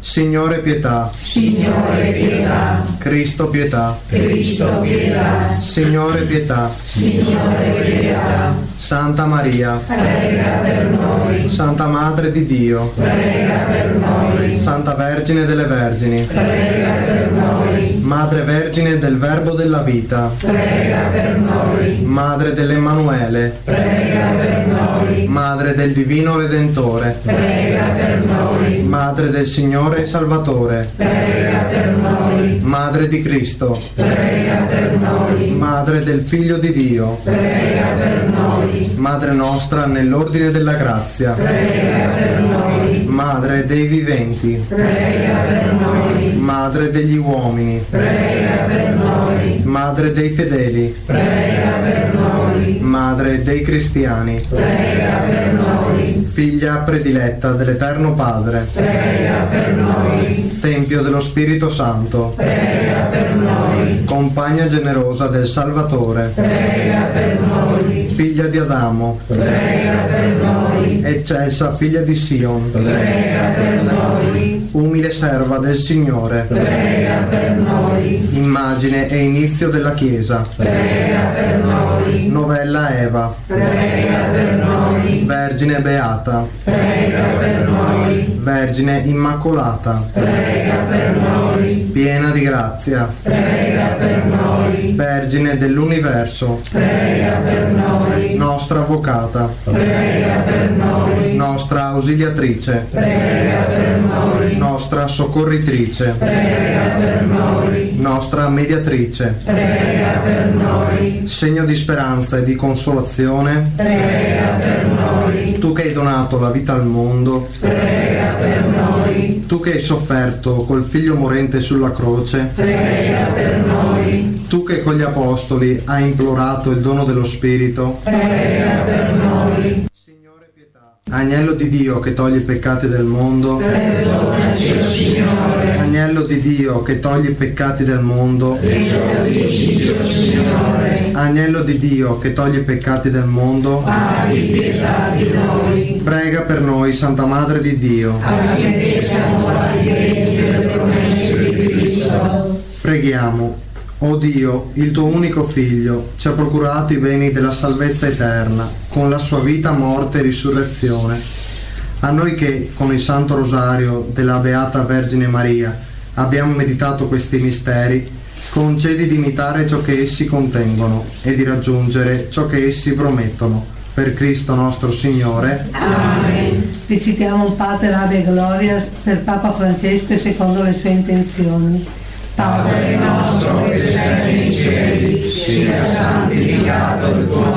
Signore pietà. Signore pietà. Cristo pietà. Cristo pietà. Signore pietà. Signore pietà. Santa Maria, prega per noi. Santa Madre di Dio, prega per noi. Santa Vergine delle Vergini, prega per noi. Madre Vergine del Verbo della vita, prega per noi. Madre dell'Emanuele, prega per noi. Madre del Divino Redentore, prega per noi. Madre del Signore Salvatore, prega per noi. Madre di Cristo, prega per noi. Madre del Figlio di Dio, prega per noi. Madre nostra nell'ordine della grazia, prega per noi. Madre dei viventi, prega per noi. Madre degli uomini, prega per noi. Madre dei fedeli, prega per noi. Madre dei cristiani, prega per noi. Figlia prediletta dell'Eterno Padre, prega per noi. Tempio dello Spirito Santo, prega per noi. Compagna generosa del Salvatore, prega per noi. Figlia di Adamo, prega per noi. Eccelsa figlia di Sion, prega per noi. Umile serva del Signore, prega per noi. Immagine e inizio della Chiesa, prega per noi. Novella Eva, prega per noi. Vergine beata, prega per noi. Vergine immacolata, prega per noi. piena di grazia, prega per noi. Vergine dell'universo, prega per noi. nostra avvocata, prega per noi. nostra ausiliatrice, prega per noi. nostra soccorritrice, prega per noi. nostra mediatrice, prega per noi. segno di speranza e di consolazione, prega per noi. tu che hai donato la vita al mondo, prega per noi. tu che hai sofferto col figlio morente sulla croce, prega per noi. tu che con gli apostoli hai implorato il dono dello Spirito, prega per noi. Agnello di Dio che toglie i peccati del mondo, Perdonaci, o Signore. Agnello di Dio che toglie i peccati del mondo, Esaudisci, o Signore. Agnello di Dio che toglie i peccati del mondo, Abbi pietà di noi, prega per noi, Santa Madre di Dio. affinché siamo parenti delle promesse di Cristo. Preghiamo. O Dio, il tuo unico Figlio ci ha procurato i beni della salvezza eterna con la sua vita, morte e risurrezione. A noi che, con il Santo Rosario della Beata Vergine Maria, abbiamo meditato questi misteri, concedi di imitare ciò che essi contengono e di raggiungere ciò che essi promettono. Per Cristo nostro Signore. Amen. Recitiamo un Pater Ave Glorias per Papa Francesco e secondo le sue intenzioni. Padre nostro che sei nei cieli, sia santificato il tuo